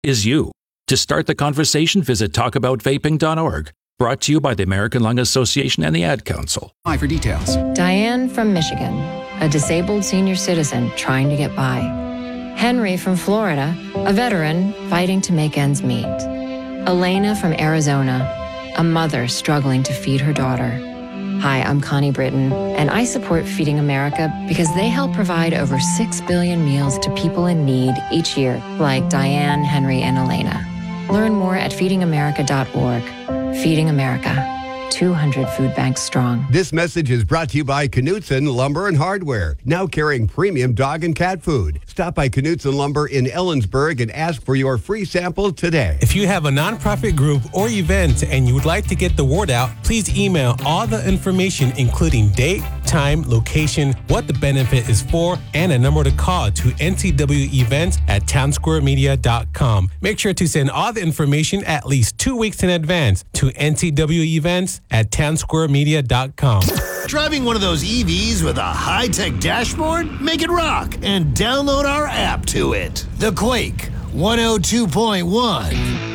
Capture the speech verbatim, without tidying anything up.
is you. To start the conversation, visit talk about vaping dot org. Brought to you by the American Lung Association and the Ad Council. Hi for details. Diane from Michigan, a disabled senior citizen trying to get by. Henry from Florida, a veteran fighting to make ends meet. Elena from Arizona, a mother struggling to feed her daughter. Hi, I'm Connie Britton, and I support Feeding America because they help provide over six billion meals to people in need each year, like Diane, Henry, and Elena. Learn more at feeding america dot org. Feeding America, two hundred food banks strong. This message is brought to you by Knutson Lumber and Hardware, now carrying premium dog and cat food. Stop by Knutson Lumber in Ellensburg and ask for your free sample today. If you have a nonprofit group or event and you would like to get the word out, please email all the information, including date, time, location, what the benefit is for, and a number to call to N C W events at townsquare media dot com. Make sure to send all the information at least two weeks in advance to N C W events at townsquare media dot com. Driving one of those E Vs with a high-tech dashboard? Make it rock and download our app to it. The Quake one oh two point one.